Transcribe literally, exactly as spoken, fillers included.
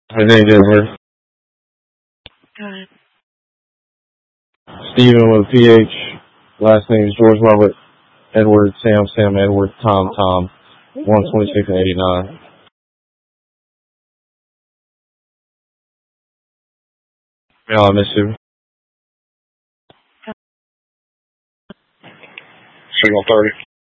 My name is Edward. Good. Stephen with a P H. Last name is George Robert Edward Sam Sam Edward Tom Tom. one twenty-six and eighty-nine. Y'all, I miss you. Signal thirty.